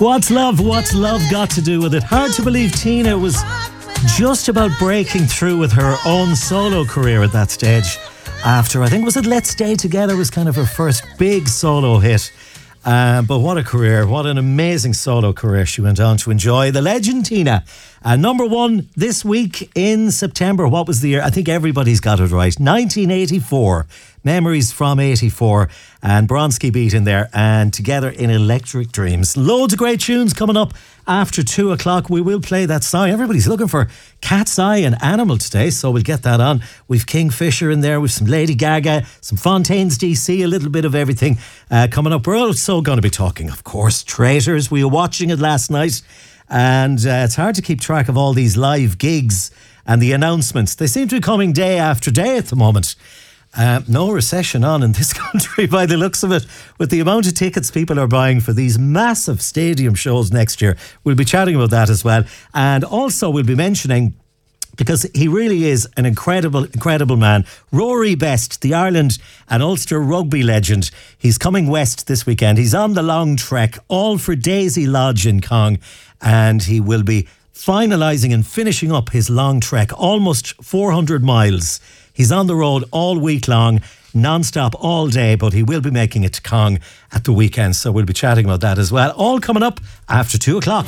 What's love got to do with it? Hard to believe Tina was just about breaking through with her own solo career at that stage. After, I think, was it Let's Stay Together was kind of her first big solo hit. But what a career, what an amazing solo career she went on to enjoy. The legend Tina, number one this week in September. What was the year? I think everybody's got it right. 1984. Memories from 84. And Bronski beat in there. And Together in Electric Dreams. Loads of great tunes coming up after 2 o'clock. We will play that song. Everybody's looking for Cat's Eye and Animal today, so we'll get that on. We've Kingfisher in there, we've some Lady Gaga, some Fontaines DC, a little bit of everything coming up. We're also going to be talking, of course, Traitors. We were watching it last night, and it's hard to keep track of all these live gigs and the announcements. They seem to be coming day after day at the moment. No recession on in this country by the looks of it, with the amount of tickets people are buying for these massive stadium shows next year. We'll be chatting about that as well. And also we'll be mentioning, because he really is an incredible man, Rory Best, the Ireland and Ulster rugby legend. He's coming west this weekend. He's on the long trek, all for Daisy Lodge in Cong, and he will be finalising and finishing up his long trek, almost 400 miles. He's on the road all week long, non-stop all day, but he will be making it to Cong at the weekend, so we'll be chatting about that as well. All coming up after 2 o'clock.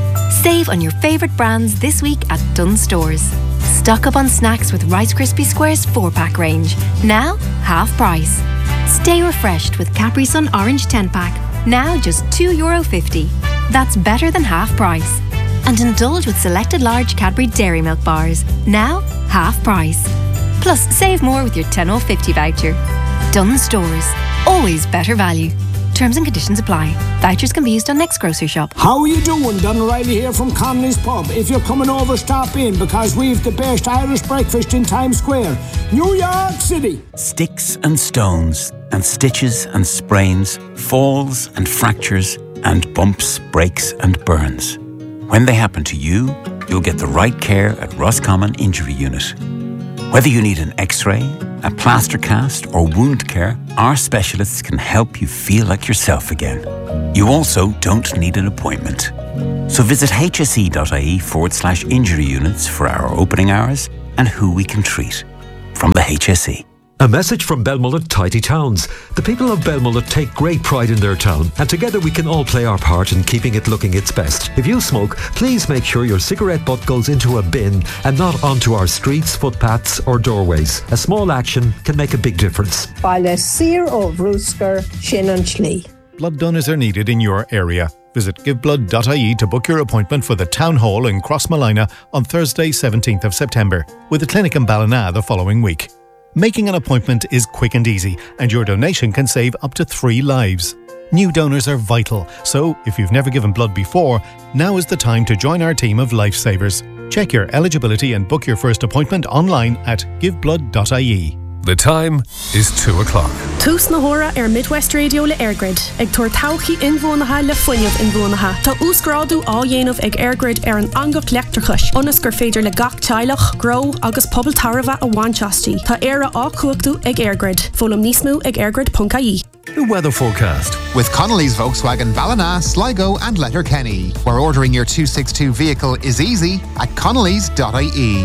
Save on your favourite brands this week at Dunnes Stores. Stock up on snacks with Rice Krispie Squares 4-pack range. Now, half price. Stay refreshed with Capri Sun Orange 10-pack. Now just €2.50. That's better than half price. And indulge with selected large Cadbury Dairy Milk bars. Now, half price. Plus, save more with your 10 off 50 voucher. Dunnes Stores. Always better value. Terms and conditions apply. Vouchers can be used on next grocery shop. How are you doing? Don O'Reilly here from Connolly's Pub. If you're coming over, stop in, because we've the best Irish breakfast in Times Square, New York City. Sticks and stones and stitches and sprains, falls and fractures and bumps, breaks and burns. When they happen to you, you'll get the right care at Roscommon Injury Unit. Whether you need an X-ray, a plaster cast or wound care, our specialists can help you feel like yourself again. You also don't need an appointment. So visit hse.ie/injury units for our opening hours and who we can treat. From the HSE. A message from Belmullet Tidy Towns. The people of Belmullet take great pride in their town, and together we can all play our part in keeping it looking its best. If you smoke, please make sure your cigarette butt goes into a bin and not onto our streets, footpaths or doorways. A small action can make a big difference. Baile Sir of Roosker, Shin and Schlee. Blood donors are needed in your area. Visit giveblood.ie to book your appointment for the Town Hall in Crossmolina on Thursday 17th of September, with a clinic in Ballina the following week. Making an appointment is quick and easy, and your donation can save up to 3 lives. New donors are vital, so if you've never given blood before, now is the time to join our team of lifesavers. Check your eligibility and book your first appointment online at giveblood.ie. The time is 2 o'clock. Tús na hora Midwest Radio le Airgrid. Ag tuair tauchi inbhuanacha le foiineamh inbhuanacha. Tá úscrádu á dhéanamh ag Airgrid an angach leachtrachais. Onas gur féidir le gach teilech, grow agus pobl tarva a bhainteastí. Tá éire á cuachtaú ag Airgrid. Fólam níos mó ag airgrid.ie. The weather forecast. With Connolly's Volkswagen Ballina, Sligo and Letterkenny, where ordering your 262 vehicle is easy at connolly's.ie.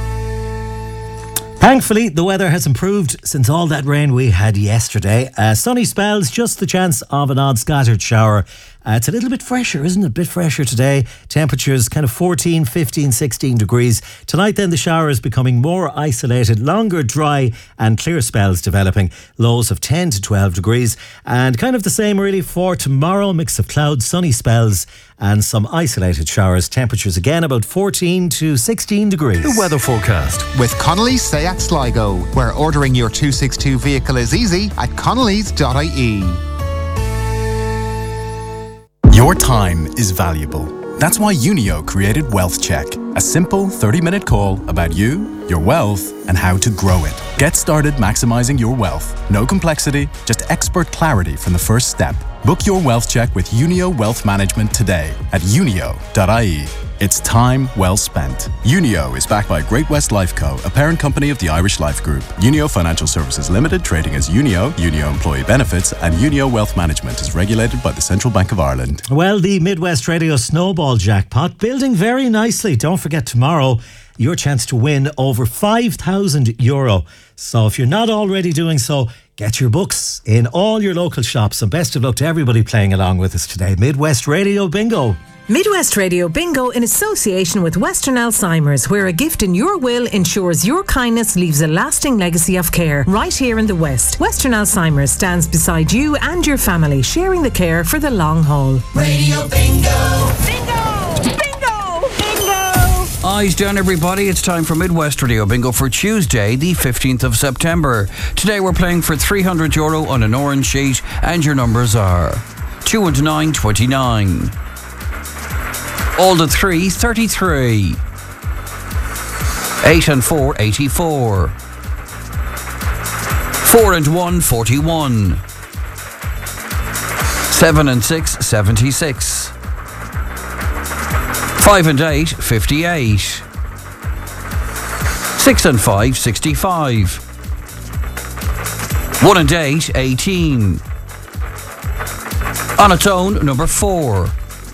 Thankfully, the weather has improved since all that rain we had yesterday. Sunny spells, just the chance of an odd scattered shower. It's a little bit fresher, isn't it? A bit fresher today. Temperatures kind of 14, 15, 16 degrees. Tonight then the shower is becoming more isolated, longer dry and clear spells developing. Lows of 10 to 12 degrees. And kind of the same really for tomorrow. Mix of clouds, sunny spells and some isolated showers. Temperatures again about 14 to 16 degrees. The weather forecast. With Connolly's Seat Sligo, where ordering your 262 vehicle is easy at connolly's.ie. Your time is valuable. That's why Unio created Wealth Check, a simple 30-minute call about you, your wealth, and how to grow it. Get started maximizing your wealth. No complexity, just expert clarity from the first step. Book your wealth check with Unio Wealth Management today at unio.ie. It's time well spent. Unio is backed by Great West Life Co., a parent company of the Irish Life Group. Unio Financial Services Limited, trading as Unio, Unio Employee Benefits, and Unio Wealth Management is regulated by the Central Bank of Ireland. Well, the Midwest Radio Snowball Jackpot building very nicely. Don't forget tomorrow, your chance to win over €5,000. So if you're not already doing so, get your books in all your local shops. And best of luck to everybody playing along with us today. Midwest Radio Bingo. Midwest Radio Bingo in association with Western Alzheimer's, where a gift in your will ensures your kindness leaves a lasting legacy of care. Right here in the West, Western Alzheimer's stands beside you and your family, sharing the care for the long haul. Radio Bingo! Bingo! Bingo! Bingo! Eyes down, everybody. It's time for Midwest Radio Bingo for Tuesday, the 15th of September. Today we're playing for €300 on an orange sheet, and your numbers are 2 and 9, 29. All the 3, 33. 8 and 4, 84. 4 and 1, 41. 7 and 6, 76. 5 and 8, 58. 6 and 5, 65. 1 and 8, 18. On its own, number 4.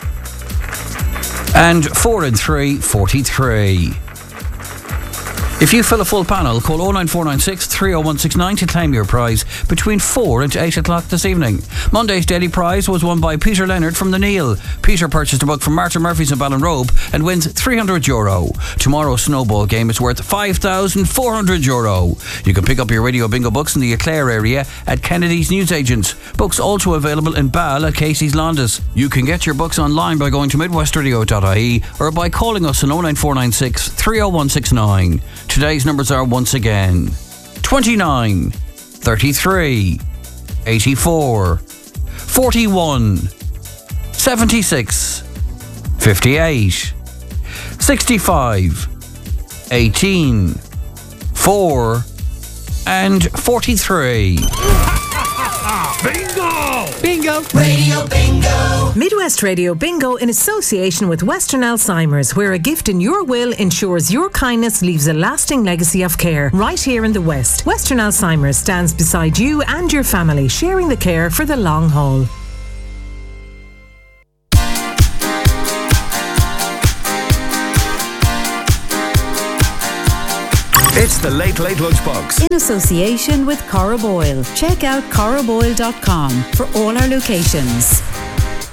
And 4 and 3, 43. If you fill a full panel, call 09496 30169 to claim your prize between 4 and 8 o'clock this evening. Monday's daily prize was won by Peter Leonard from the Neil. Peter purchased a book from Martin Murphy's in Ballinrobe and wins €300. Tomorrow's snowball game is worth €5,400. You can pick up your Radio Bingo books in the Eclair area at Kennedy's Newsagents. Books also available in Ball at Casey's Landis. You can get your books online by going to midwestradio.ie or by calling us on 09496 30169. Today's numbers are once again 29, 33, 84, 41, 76, 58, 65, 18, 4 and 43. Bingo! Bingo! Radio Bingo! Midwest Radio Bingo in association with Western Alzheimer's, where a gift in your will ensures your kindness leaves a lasting legacy of care. Right here in the West, Western Alzheimer's stands beside you and your family, sharing the care for the long haul. It's the Late Late Lunchbox. In association with Corra Boyle. Check out corraboyle.com for all our locations.